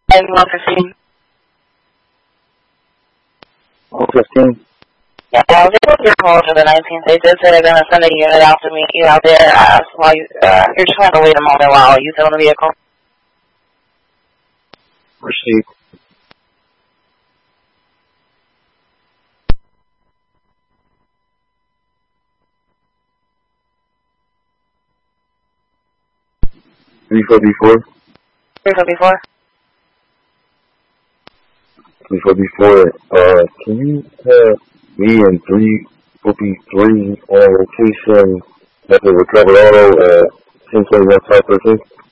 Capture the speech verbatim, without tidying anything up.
And one fifteen. one fifteen? Yeah, well, they took your call for the nineteenth. They did say they're going to send a unit out to meet you out there. Uh, while you, uh, you're just going to have to wait a moment while you fill in the vehicle. Received. three forty-four? three fifty-four. three forty-four, uh, can you have me and three fifty-three on location at the Recovered Auto at ten twenty-one South thirteenth?